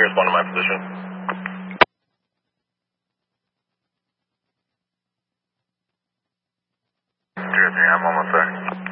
respond to my position. 303, I'm almost there.